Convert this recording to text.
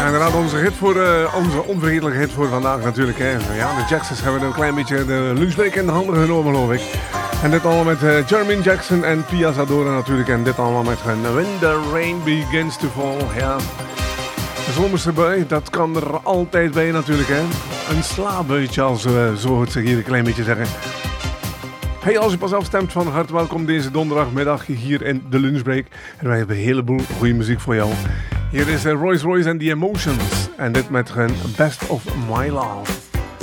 Inderdaad, onze onvergetelijke hit voor vandaag natuurlijk. Hè. Ja, de Jacksons hebben een klein beetje de lunchbreak in de handen genomen, geloof ik. En dit allemaal met Jermaine Jackson en Pia Zadora natuurlijk. En dit allemaal met When the Rain Begins to Fall. Ja, de zomers erbij, dat kan er altijd bij natuurlijk. Hè. Een slaabuitje, als we zo het hier een klein beetje zeggen. Hey, als je pas afstemt, van harte welkom deze donderdagmiddag hier in de lunchbreak. En wij hebben een heleboel goede muziek voor jou. Hier is Royce Royce and the Emotions. En dit met hun Best of My Love.